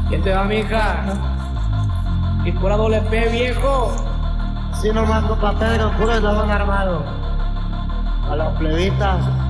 ¿Quién te va, mija? Y pura doble P, viejo. Si no mando papel, puro eslabón armado. A los plebitas